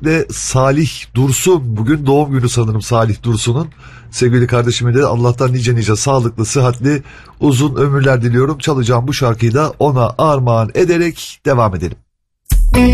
özellikle Salih Dursun, bugün doğum günü sanırım Salih Dursun'un. Sevgili kardeşime de Allah'tan nice sağlıklı, sıhhatli, uzun ömürler diliyorum. Çalacağım bu şarkıyı da ona armağan ederek devam edelim.